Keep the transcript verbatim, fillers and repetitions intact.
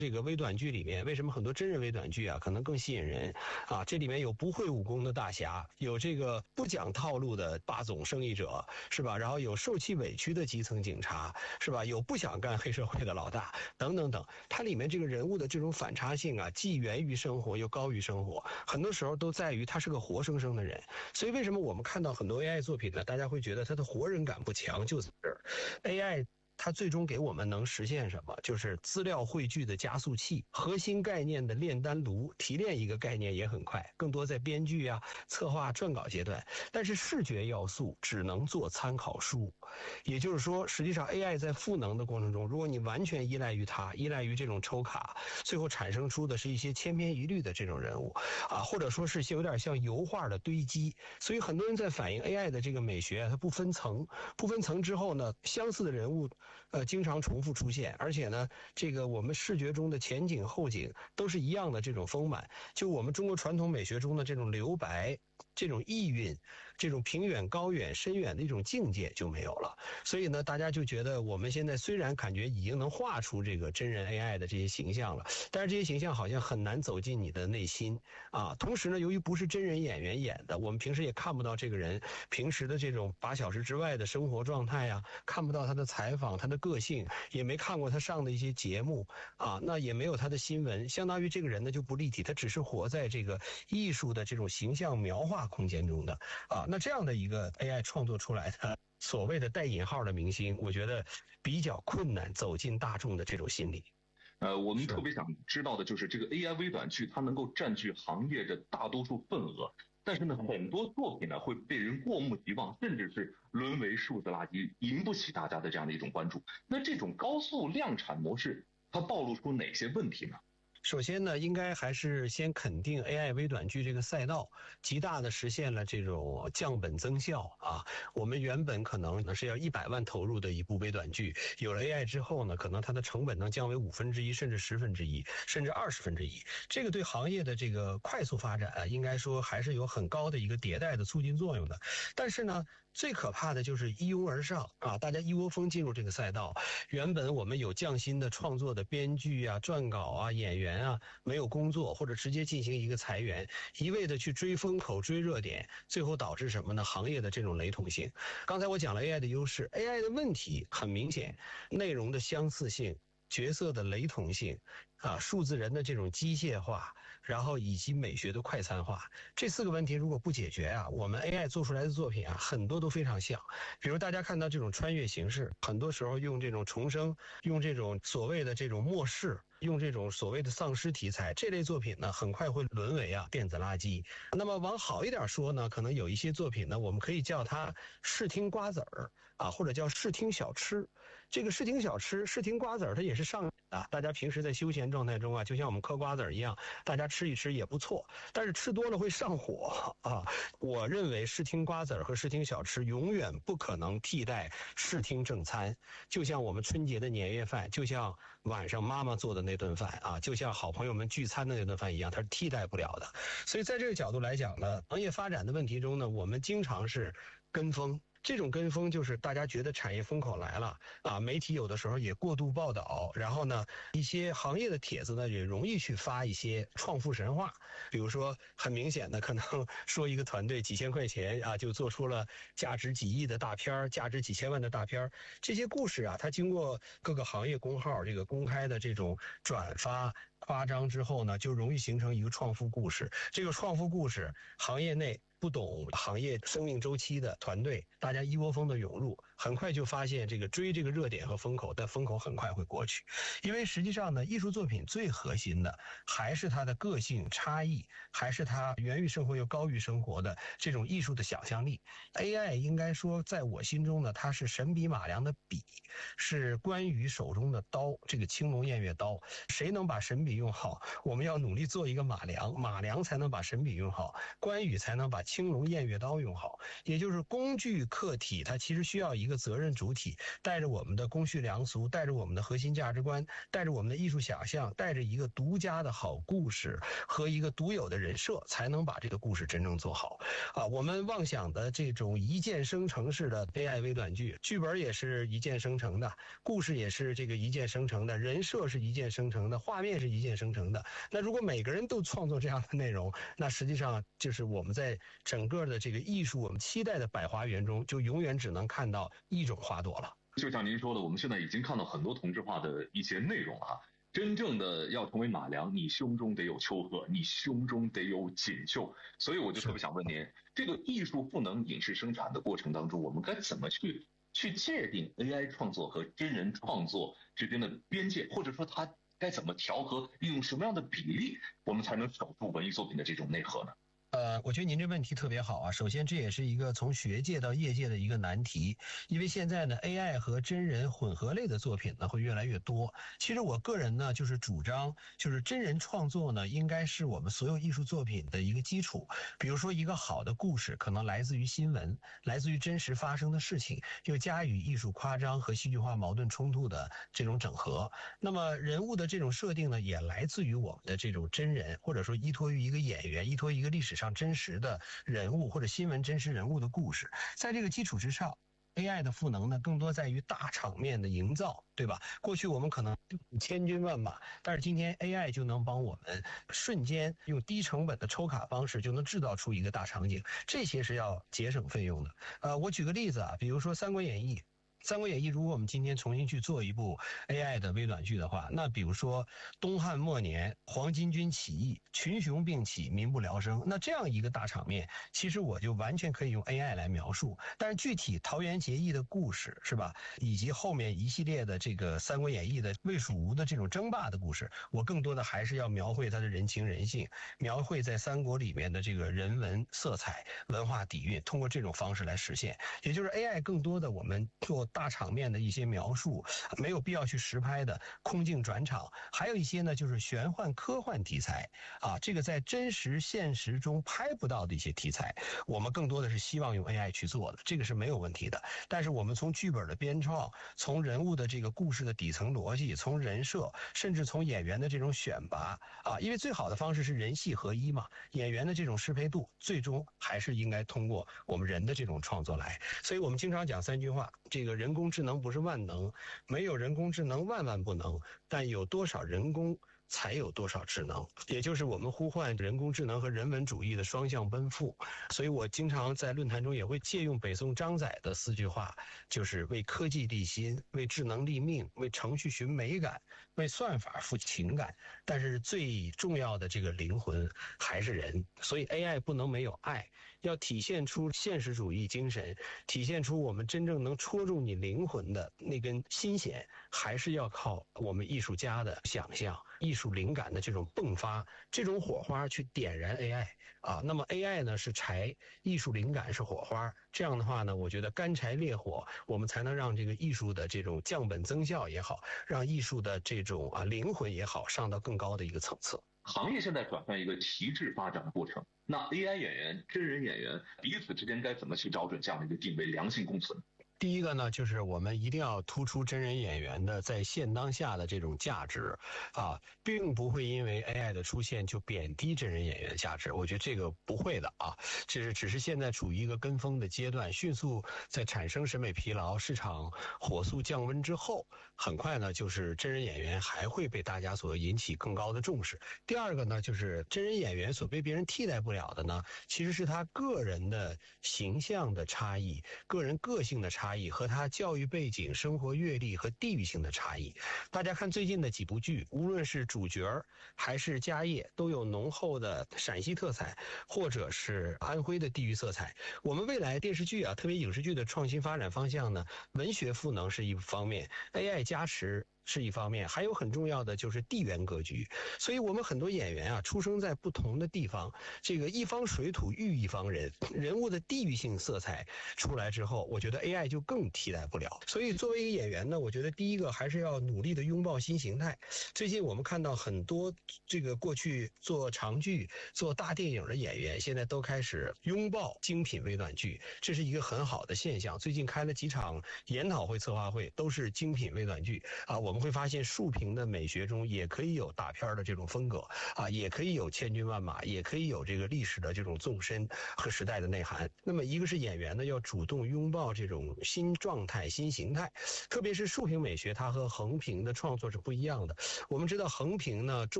这个微短剧里面，为什么很多真人微短剧啊可能更吸引人啊？这里面有不会武功的大侠，有这个不讲套路的霸总生意者，是吧？然后有受气委屈的基层警察，是吧？有不想干黑社会的老大，等等等。它里面这个人物的这种反差性啊，既源于生活又高于生活，很多时候都在于他是个活生生的人。所以为什么我们看到很多 A I 作品呢？大家会觉得它的活人感不强，就在这儿 A I。它最终给我们能实现什么？就是资料汇聚的加速器，核心概念的炼丹炉，提炼一个概念也很快，更多在编剧啊、策划、撰稿阶段。但是视觉要素只能做参考书，也就是说，实际上 A I 在赋能的过程中，如果你完全依赖于它，依赖于这种抽卡，最后产生出的是一些千篇一律的这种人物啊，或者说是有点像油画的堆积。所以很多人在反映 A I 的这个美学，它不分层，不分层之后呢，相似的人物。呃，经常重复出现，而且呢，这个我们视觉中的前景后景都是一样的这种丰满。就我们中国传统美学中的这种留白、这种意蕴、这种平远、高远、深远的一种境界就没有了。所以呢，大家就觉得我们现在虽然感觉已经能画出这个真人 A I 的这些形象了，但是这些形象好像很难走进你的内心啊。同时呢，由于不是真人演员演的，我们平时也看不到这个人平时的这种八小时之外的生活状态呀，看不到他的采访。他的个性也没看过他上的一些节目啊，那也没有他的新闻，相当于这个人呢就不立体，他只是活在这个艺术的这种形象描画空间中的啊。那这样的一个 A I 创作出来的所谓的带引号的明星，我觉得比较困难走进大众的这种心理。 呃，我们特别想知道的就是这个 A I 微短剧，它能够占据行业的大多数份额。但是呢，很多作品呢会被人过目即忘，甚至是沦为数字垃圾，引不起大家的这样的一种关注。那这种高速量产模式，它暴露出哪些问题呢？ 首先呢，应该还是先肯定 A I 微短剧这个赛道极大的实现了这种降本增效啊。我们原本可能是要一百万投入的一部微短剧，有了 A I 之后呢，可能它的成本能降为五分之一，甚至十分之一，甚至二十分之一。这个对行业的这个快速发展啊，应该说还是有很高的一个迭代的促进作用的。但是呢，最可怕的就是一拥而上啊，大家一窝蜂进入这个赛道。原本我们有匠心的创作的编剧啊、撰稿啊、演员啊，没有工作或者直接进行一个裁员，一味的去追风口、追热点，最后导致什么呢？行业的这种雷同性。刚才我讲了 A I 的优势 ，A I 的问题很明显，内容的相似性。角色的雷同性啊，数字人的这种机械化，然后以及美学的快餐化，这四个问题如果不解决啊，我们 A I 做出来的作品啊，很多都非常像。比如大家看到这种穿越形式，很多时候用这种重生，用这种所谓的这种末世，用这种所谓的丧尸题材，这类作品呢，很快会沦为啊电子垃圾。那么往好一点说呢，可能有一些作品呢，我们可以叫它视听瓜子儿啊，或者叫视听小吃。这个视听小吃、视听瓜子儿，它也是上瘾的。大家平时在休闲状态中啊，就像我们嗑瓜子儿一样，大家吃一吃也不错。但是吃多了会上火啊。我认为视听瓜子儿和视听小吃永远不可能替代视听正餐。就像我们春节的年夜饭，就像晚上妈妈做的那顿饭啊，就像好朋友们聚餐的那顿饭一样，它是替代不了的。所以在这个角度来讲呢，行业发展的问题中呢，我们经常是跟风。这种跟风就是大家觉得产业风口来了啊，媒体有的时候也过度报道，然后呢，一些行业的帖子呢也容易去发一些创富神话，比如说很明显的可能说一个团队几千块钱啊就做出了价值几亿的大片，价值几千万的大片，这些故事啊，它经过各个行业公号这个公开的这种转发夸张之后呢，就容易形成一个创富故事。这个创富故事，行业内不懂行业生命周期的团队，大家一窝蜂的涌入，很快就发现这个追这个热点和风口，但风口很快会过去。因为实际上呢，艺术作品最核心的还是它的个性差异，还是它源于生活又高于生活的这种艺术的想象力。A I 应该说在我心中呢，它是神笔马良的笔，是关羽手中的刀，这个青龙偃月刀。谁能把神笔用好，我们要努力做一个马良，马良才能把神笔用好，关羽才能把青龙偃月刀用好。也就是工具客体它其实需要一个个责任主体，带着我们的公序良俗，带着我们的核心价值观，带着我们的艺术想象，带着一个独家的好故事和一个独有的人设，才能把这个故事真正做好啊！我们妄想的这种一键生成式的 A I 微短剧，剧本也是一键生成的，故事也是这个一键生成的，人设是一键生成的，画面是一键生成的。那如果每个人都创作这样的内容，那实际上就是我们在整个的这个艺术我们期待的百花园中，就永远只能看到一种花朵了。 就像您说的，我们现在已经看到很多同质化的一些内容啊。真正的要成为马良，你胸中得有丘壑，你胸中得有锦绣。所以我就特别想问您，这个艺术赋能影视生产的过程当中，我们该怎么去去界定 A I 创作和真人创作之间的边界，或者说它该怎么调和，利用什么样的比例，我们才能守住文艺作品的这种内核呢？ 呃，我觉得您这问题特别好啊。首先，这也是一个从学界到业界的一个难题，因为现在呢 ，A I 和真人混合类的作品呢会越来越多。其实我个人呢就是主张，就是真人创作呢应该是我们所有艺术作品的一个基础。比如说，一个好的故事可能来自于新闻，来自于真实发生的事情，又加以艺术夸张和戏剧化矛盾冲突的这种整合。那么人物的这种设定呢，也来自于我们的这种真人，或者说依托于一个演员，依托于一个历史上真实的人物或者新闻真实人物的故事。在这个基础之上，A I 的赋能呢，更多在于大场面的营造，对吧？过去我们可能千军万马，但是今天 A I 就能帮我们瞬间用低成本的抽卡方式就能制造出一个大场景，这些是要节省费用的。呃，我举个例子啊，比如说《三国演义》。《三国演义》如果我们今天重新去做一部 A I 的微短剧的话，那比如说东汉末年黄巾军起义，群雄并起，民不聊生，那这样一个大场面，其实我就完全可以用 A I 来描述。但是具体桃园结义的故事是吧，以及后面一系列的这个《三国演义》的魏蜀吴的这种争霸的故事，我更多的还是要描绘它的人情人性，描绘在三国里面的这个人文色彩、文化底蕴，通过这种方式来实现。也就是 A I 更多的我们做大场面的一些描述，没有必要去实拍的空镜转场，还有一些呢就是玄幻科幻题材啊，这个在真实现实中拍不到的一些题材，我们更多的是希望用 A I 去做的，这个是没有问题的。但是我们从剧本的编创，从人物的这个故事的底层逻辑，从人设，甚至从演员的这种选拔啊，因为最好的方式是人戏合一嘛，演员的这种适配度，最终还是应该通过我们人的这种创作来。所以我们经常讲三句话，这个人工智能不是万能，没有人工智能万万不能，但有多少人工才有多少智能，也就是我们呼唤人工智能和人文主义的双向奔赴。所以我经常在论坛中也会借用北宋张载的四句话，就是为科技立心，为智能立命，为程序寻美感，为算法赋情感。但是最重要的这个灵魂还是人，所以 A I 不能没有爱，要体现出现实主义精神，体现出我们真正能戳中你灵魂的那根心弦，还是要靠我们艺术家的想象、艺术灵感的这种迸发，这种火花去点燃 A I 啊。那么 A I 呢是柴，艺术灵感是火花，这样的话呢，我觉得干柴烈火，我们才能让这个艺术的这种降本增效也好，让艺术的这种啊灵魂也好，上到更高的一个层次。 行业现在转向一个提质发展的过程，那 A I 演员、真人演员彼此之间该怎么去找准这样的一个定位，良性共存？ 第一个呢，就是我们一定要突出真人演员的在现当下的这种价值，啊，并不会因为 A I 的出现就贬低真人演员价值。我觉得这个不会的啊，这是只是现在处于一个跟风的阶段，迅速在产生审美疲劳、市场火速降温之后，很快呢，就是真人演员还会被大家所引起更高的重视。第二个呢，就是真人演员所被别人替代不了的呢，其实是他个人的形象的差异、个人个性的差异。和他教育背景、生活阅历和地域性的差异。大家看最近的几部剧，无论是主角还是家业，都有浓厚的陕西特产，或者是安徽的地域色彩。我们未来电视剧啊，特别影视剧的创新发展方向呢，文学赋能是一方面 ，A I 加持是一方面，还有很重要的就是地缘格局。所以我们很多演员啊，出生在不同的地方，这个一方水土育一方人，人物的地域性色彩出来之后，我觉得 A I 就更替代不了。所以作为一个演员呢，我觉得第一个还是要努力的拥抱新形态。最近我们看到很多这个过去做长剧、做大电影的演员，现在都开始拥抱精品微短剧，这是一个很好的现象。最近开了几场研讨会、策划会，都是精品微短剧啊。我们会发现竖屏的美学中也可以有大片的这种风格啊，也可以有千军万马，也可以有这个历史的这种纵深和时代的内涵。那么一个是演员呢，要主动拥抱这种新状态、新形态，特别是竖屏美学，它和横屏的创作是不一样的。我们知道横屏呢，